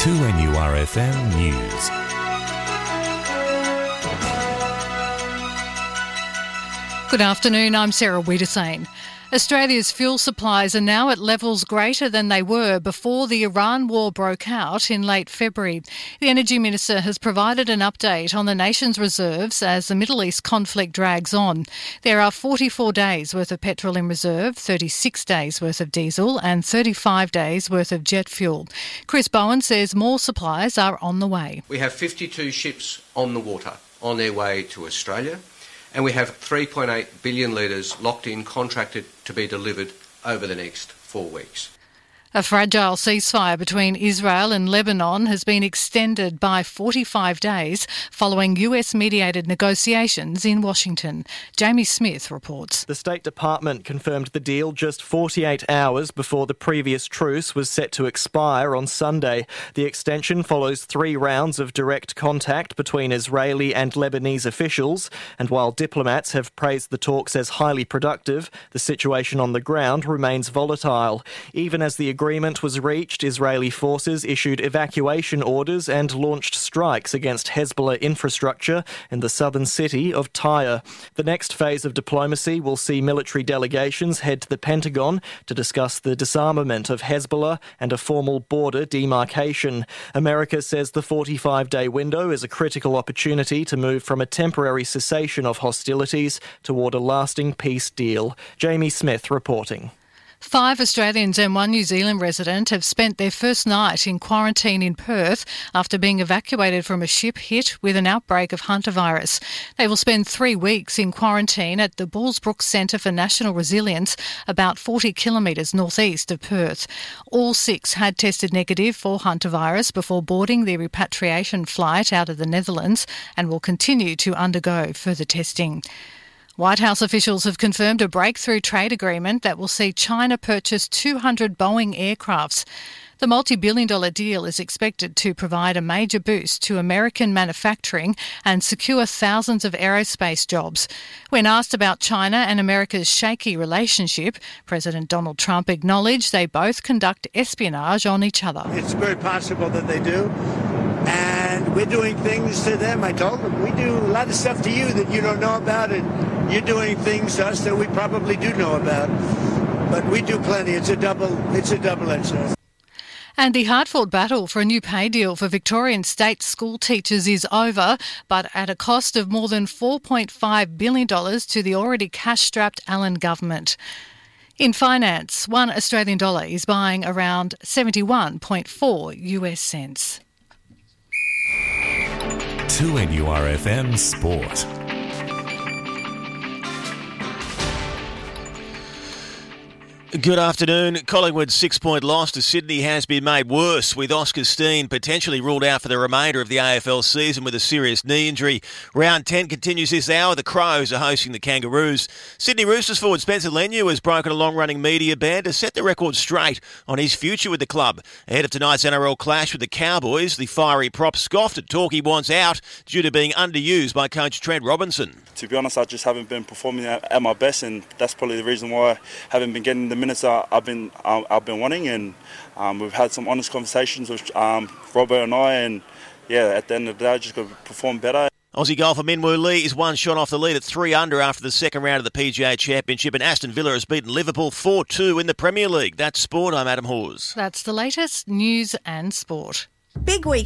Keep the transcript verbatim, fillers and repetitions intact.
two N U R F M News. Good afternoon, I'm Sarah Wiedersane. Australia's fuel supplies are now at levels greater than they were before the Iran war broke out in late February. The Energy Minister has provided an update on the nation's reserves as the Middle East conflict drags on. There are forty-four days worth of petrol in reserve, thirty-six days worth of diesel and thirty-five days worth of jet fuel. Chris Bowen says more supplies are on the way. We have fifty-two ships on the water on their way to Australia. And we have three point eight billion litres locked in, contracted to be delivered over the next four weeks. A fragile ceasefire between Israel and Lebanon has been extended by forty-five days following U S-mediated negotiations in Washington. Jamie Smith reports. The State Department confirmed the deal just forty-eight hours before the previous truce was set to expire on Sunday. The extension follows three rounds of direct contact between Israeli and Lebanese officials, and while diplomats have praised the talks as highly productive, the situation on the ground remains volatile. Even as the agreement Agreement was reached, Israeli forces issued evacuation orders and launched strikes against Hezbollah infrastructure in the southern city of Tyre. The next phase of diplomacy will see military delegations head to the Pentagon to discuss the disarmament of Hezbollah and a formal border demarcation. America says the forty-five day window is a critical opportunity to move from a temporary cessation of hostilities toward a lasting peace deal. Jamie Smith reporting. Five Australians and one New Zealand resident have spent their first night in quarantine in Perth after being evacuated from a ship hit with an outbreak of hantavirus. They will spend three weeks in quarantine at the Bullsbrook Centre for National Resilience, about forty kilometres northeast of Perth. All six had tested negative for hantavirus before boarding their repatriation flight out of the Netherlands and will continue to undergo further testing. White House officials have confirmed a breakthrough trade agreement that will see China purchase two hundred Boeing aircrafts. The multi-billion dollar deal is expected to provide a major boost to American manufacturing and secure thousands of aerospace jobs. When asked about China and America's shaky relationship, President Donald Trump acknowledged they both conduct espionage on each other. It's very possible that they do. And we're doing things to them. I told them, we do a lot of stuff to you that you don't know about, and you're doing things to us that we probably do know about. But we do plenty. It's a double, it's a double-edged sword. And the hard-fought battle for a new pay deal for Victorian state school teachers is over, but at a cost of more than four point five billion dollars to the already cash-strapped Allen government. In finance, one Australian dollar is buying around seventy-one point four U S cents. two N U R F M Sport. Good afternoon. Collingwood's six-point loss to Sydney has been made worse, with Oscar Steen potentially ruled out for the remainder of the A F L season with a serious knee injury. Round ten continues this hour. The Crows are hosting the Kangaroos. Sydney Roosters forward Spencer Leniu has broken a long-running media ban to set the record straight on his future with the club. Ahead of tonight's N R L clash with the Cowboys, the fiery prop scoffed at talk he wants out due to being underused by coach Trent Robinson. To be honest, I just haven't been performing at, at my best, and that's probably the reason why I haven't been getting the minutes I've been um, I've been wanting. And um, we've had some honest conversations with um, Robert and I, and yeah, at the end of the day, I just got to perform better. Aussie golfer Minwoo Lee is one shot off the lead at three under after the second round of the P G A Championship, and Aston Villa has beaten Liverpool four two in the Premier League. That's sport. I'm Adam Hawes. That's the latest news and sport. Big week.